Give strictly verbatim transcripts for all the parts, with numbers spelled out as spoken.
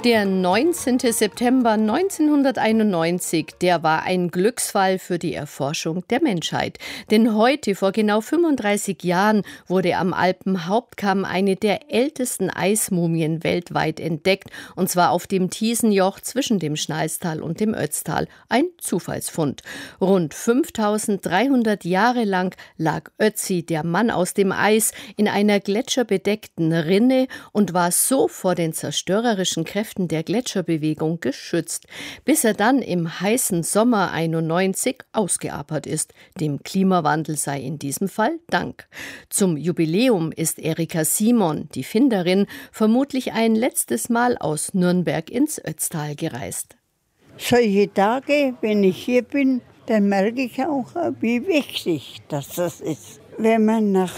Der neunzehnten September neunzehnhunderteinundneunzig, der war ein Glücksfall für die Erforschung der Menschheit. Denn heute, vor genau fünfunddreißig Jahren, wurde am Alpenhauptkamm eine der ältesten Eismumien weltweit entdeckt, und zwar auf dem Thiesenjoch zwischen dem Schnalstal und dem Ötztal. Ein Zufallsfund. Rund fünftausenddreihundert Jahre lang lag Ötzi, der Mann aus dem Eis, in einer gletscherbedeckten Rinne und war so vor den zerstörerischen Kräften der Gletscherbewegung geschützt, bis er dann im heißen Sommer einundneunzig ausgeapert ist. Dem Klimawandel sei in diesem Fall Dank. Zum Jubiläum ist Erika Simon, die Finderin, vermutlich ein letztes Mal aus Nürnberg ins Ötztal gereist. Solche Tage, wenn ich hier bin, dann merke ich auch, wie wichtig das, das ist. Wenn man nach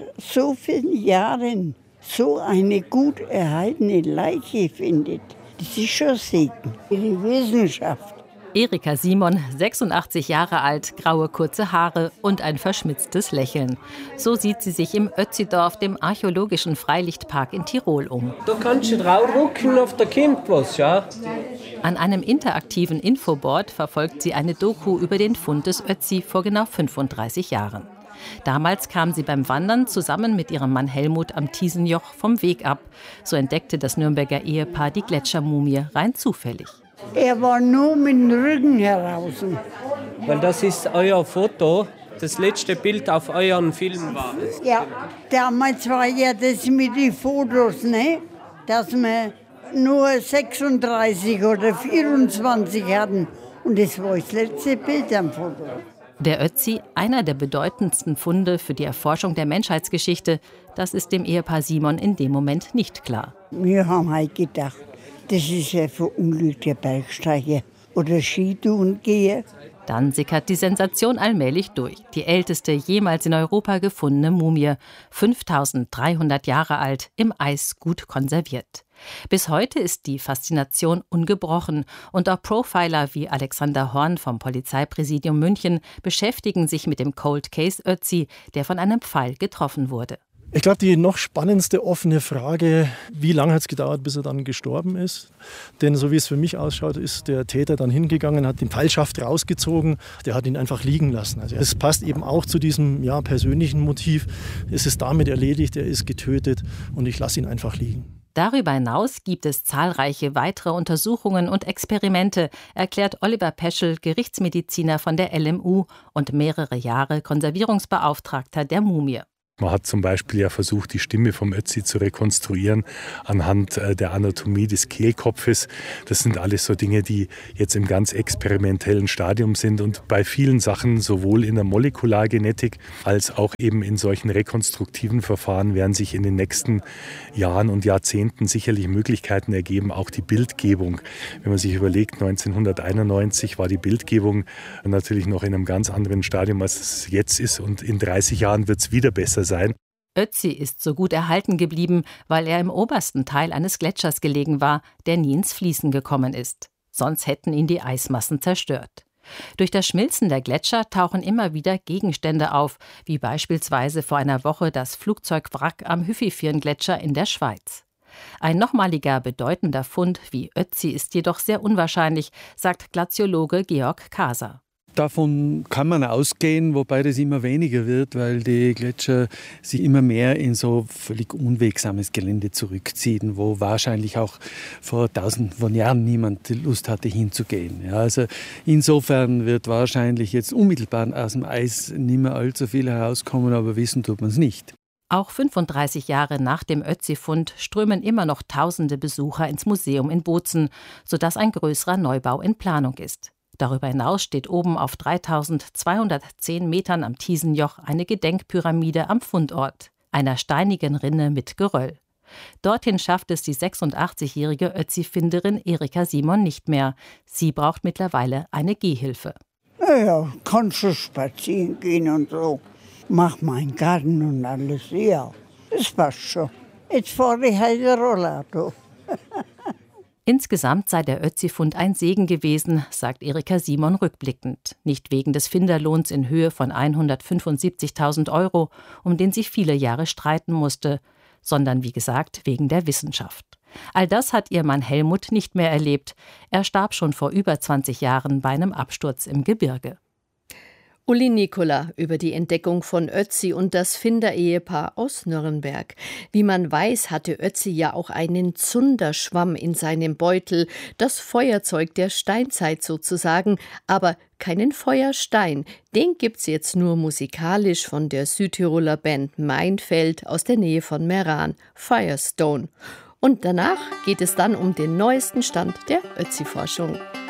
so vielen Jahren so eine gut erhaltene Leiche findet, das ist schon Segen für die Wissenschaft. Erika Simon, sechsundachtzig Jahre alt, graue kurze Haare und ein verschmitztes Lächeln. So sieht sie sich im Ötzidorf, dem archäologischen Freilichtpark in Tirol, um. Da kannst du drauf rucken, auf der kommt was, ja. An einem interaktiven Infoboard verfolgt sie eine Doku über den Fund des Ötzi vor genau fünfunddreißig Jahren. Damals kam sie beim Wandern zusammen mit ihrem Mann Helmut am Thiesenjoch vom Weg ab. So entdeckte das Nürnberger Ehepaar die Gletschermumie rein zufällig. Er war nur mit dem Rücken heraus. Weil das ist euer Foto, das letzte Bild auf euren Film war. Ja, damals war ja das mit den Fotos, ne? Dass wir nur sechsunddreißig oder vierundzwanzig hatten. Und das war das letzte Bild am Foto. Der Ötzi, einer der bedeutendsten Funde für die Erforschung der Menschheitsgeschichte, das ist dem Ehepaar Simon in dem Moment nicht klar. Wir haben halt gedacht, das ist ja verunglückter Bergsteiger oder Skitourengeher. Dann sickert die Sensation allmählich durch. Die älteste jemals in Europa gefundene Mumie, fünftausenddreihundert Jahre alt, im Eis gut konserviert. Bis heute ist die Faszination ungebrochen und auch Profiler wie Alexander Horn vom Polizeipräsidium München beschäftigen sich mit dem Cold Case Ötzi, der von einem Pfeil getroffen wurde. Ich glaube, die noch spannendste offene Frage, wie lange hat es gedauert, bis er dann gestorben ist? Denn so wie es für mich ausschaut, ist der Täter dann hingegangen, hat den Pfeilschaft rausgezogen, der hat ihn einfach liegen lassen. Also es passt eben auch zu diesem ja, persönlichen Motiv. Es ist damit erledigt, er ist getötet und ich lasse ihn einfach liegen. Darüber hinaus gibt es zahlreiche weitere Untersuchungen und Experimente, erklärt Oliver Peschel, Gerichtsmediziner von der L M U und mehrere Jahre Konservierungsbeauftragter der Mumie. Man hat zum Beispiel ja versucht, die Stimme vom Ötzi zu rekonstruieren anhand der Anatomie des Kehlkopfes. Das sind alles so Dinge, die jetzt im ganz experimentellen Stadium sind und bei vielen Sachen, sowohl in der Molekulargenetik als auch eben in solchen rekonstruktiven Verfahren, werden sich in den nächsten Jahren und Jahrzehnten sicherlich Möglichkeiten ergeben, auch die Bildgebung. Wenn man sich überlegt, neunzehnhunderteinundneunzig war die Bildgebung natürlich noch in einem ganz anderen Stadium, als es jetzt ist, und in dreißig Jahren wird es wieder besser sein. Ötzi ist so gut erhalten geblieben, weil er im obersten Teil eines Gletschers gelegen war, der nie ins Fließen gekommen ist. Sonst hätten ihn die Eismassen zerstört. Durch das Schmilzen der Gletscher tauchen immer wieder Gegenstände auf, wie beispielsweise vor einer Woche das Flugzeugwrack am Hüfifjörn-Gletscher in der Schweiz. Ein nochmaliger bedeutender Fund wie Ötzi ist jedoch sehr unwahrscheinlich, sagt Glaziologe Georg Kaser. Davon kann man ausgehen, wobei das immer weniger wird, weil die Gletscher sich immer mehr in so völlig unwegsames Gelände zurückziehen, wo wahrscheinlich auch vor tausenden von Jahren niemand Lust hatte hinzugehen. Ja, also insofern wird wahrscheinlich jetzt unmittelbar aus dem Eis nicht mehr allzu viel herauskommen, aber wissen tut man es nicht. Auch fünfunddreißig Jahre nach dem Ötzi-Fund strömen immer noch tausende Besucher ins Museum in Bozen, sodass ein größerer Neubau in Planung ist. Darüber hinaus steht oben auf dreitausendzweihundertzehn Metern am Thiesenjoch eine Gedenkpyramide am Fundort, einer steinigen Rinne mit Geröll. Dorthin schafft es die sechsundachtzigjährige Ötzi-Finderin Erika Simon nicht mehr. Sie braucht mittlerweile eine Gehhilfe. Ja, kannst du spazieren gehen und so. Mach meinen Garten und alles, ja. Das passt schon. Jetzt fahre ich halt ein Rollator. Insgesamt sei der Ötzi-Fund ein Segen gewesen, sagt Erika Simon rückblickend. Nicht wegen des Finderlohns in Höhe von hundertfünfundsiebzigtausend Euro, um den sie viele Jahre streiten musste, sondern wie gesagt wegen der Wissenschaft. All das hat ihr Mann Helmut nicht mehr erlebt. Er starb schon vor über zwanzig Jahren bei einem Absturz im Gebirge. Uli Nikola über die Entdeckung von Ötzi und das Finder-Ehepaar aus Nürnberg. Wie man weiß, hatte Ötzi ja auch einen Zunderschwamm in seinem Beutel, das Feuerzeug der Steinzeit sozusagen, aber keinen Feuerstein. Den gibt's jetzt nur musikalisch von der Südtiroler Band Meinfeld aus der Nähe von Meran, Firestone. Und danach geht es dann um den neuesten Stand der Ötzi-Forschung.